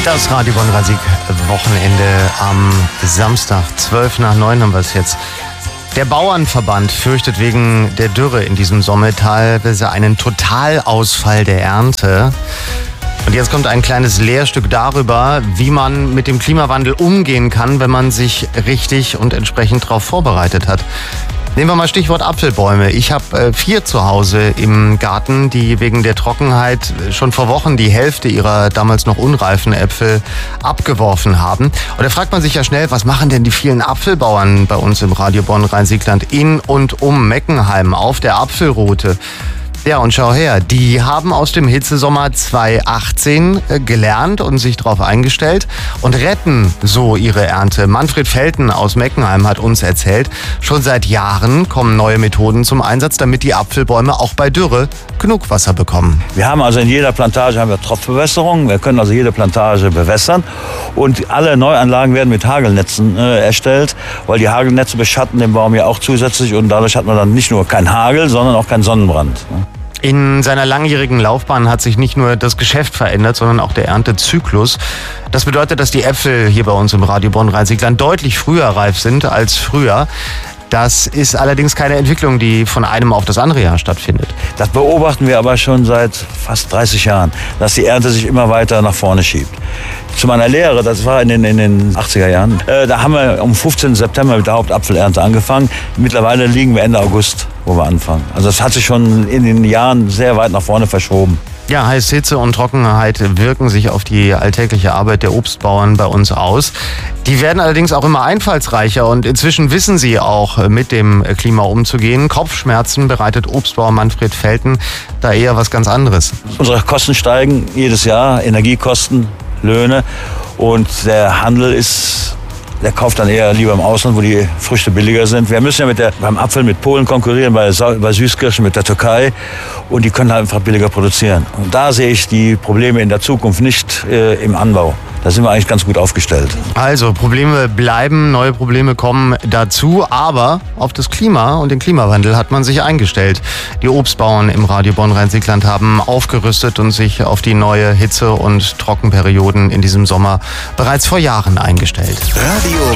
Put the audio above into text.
Das Radio Bonn-Rhein-Sieg-Wochenende am Samstag, 8:12 haben wir es jetzt. Der Bauernverband fürchtet wegen der Dürre in diesem Sommer teilweise einen Totalausfall der Ernte. Und jetzt kommt ein kleines Lehrstück darüber, wie man mit dem Klimawandel umgehen kann, wenn man sich richtig und entsprechend darauf vorbereitet hat. Nehmen wir mal Stichwort Apfelbäume. Ich habe 4 zu Hause im Garten, die wegen der Trockenheit schon vor Wochen die Hälfte ihrer damals noch unreifen Äpfel abgeworfen haben. Und da fragt man sich ja schnell, was machen denn die vielen Apfelbauern bei uns im Radio Bonn-Rhein-Sieg-Land in und um Meckenheim auf der Apfelroute? Ja, und schau her, die haben aus dem Hitzesommer 2018 gelernt und sich darauf eingestellt und retten so ihre Ernte. Manfred Felten aus Meckenheim hat uns erzählt, schon seit Jahren kommen neue Methoden zum Einsatz, damit die Apfelbäume auch bei Dürre genug Wasser bekommen. Wir haben also in jeder Plantage Tropfbewässerung. Wir können also jede Plantage bewässern. Und alle Neuanlagen werden mit Hagelnetzen erstellt, weil die Hagelnetze beschatten den Baum ja auch zusätzlich. Und dadurch hat man dann nicht nur kein Hagel, sondern auch keinen Sonnenbrand. In seiner langjährigen Laufbahn hat sich nicht nur das Geschäft verändert, sondern auch der Erntezyklus. Das bedeutet, dass die Äpfel hier bei uns im Radio Bonn-Rhein-Sieg-Land deutlich früher reif sind als früher. Das ist allerdings keine Entwicklung, die von einem auf das andere Jahr stattfindet. Das beobachten wir aber schon seit fast 30 Jahren, dass die Ernte sich immer weiter nach vorne schiebt. Zu meiner Lehre, das war in den 80er Jahren, da haben wir am 15. September mit der Hauptapfelernte angefangen. Mittlerweile liegen wir Ende August, wo wir anfangen. Also das hat sich schon in den Jahren sehr weit nach vorne verschoben. Ja, heiß, Hitze und Trockenheit wirken sich auf die alltägliche Arbeit der Obstbauern bei uns aus. Die werden allerdings auch immer einfallsreicher und inzwischen wissen sie auch, mit dem Klima umzugehen. Kopfschmerzen bereitet Obstbauer Manfred Felten da eher was ganz anderes. Unsere Kosten steigen jedes Jahr, Energiekosten, Löhne, und der Handel der kauft dann eher lieber im Ausland, wo die Früchte billiger sind. Wir müssen ja beim Apfel mit Polen konkurrieren, bei Süßkirschen mit der Türkei. Und die können halt einfach billiger produzieren. Und da sehe ich die Probleme in der Zukunft nicht im Anbau. Da sind wir eigentlich ganz gut aufgestellt. Also Probleme bleiben, neue Probleme kommen dazu. Aber auf das Klima und den Klimawandel hat man sich eingestellt. Die Obstbauern im Radio Bonn-Rhein-Sieg-Land haben aufgerüstet und sich auf die neue Hitze- und Trockenperioden in diesem Sommer bereits vor Jahren eingestellt. Radio